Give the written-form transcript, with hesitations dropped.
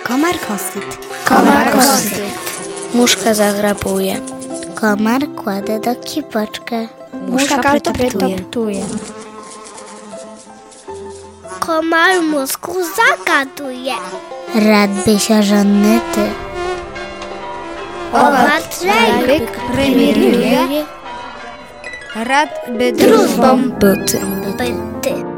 Komar kosyt. Komar kosyt. Muszka zagrabuje. Komar kładę do kipoczkę. Muszka pretoptuje. Komar mózgu zagaduje. Rad by się żonny ty. Owad rajbyk premieruje. Rad by Druzbą byty. By ty.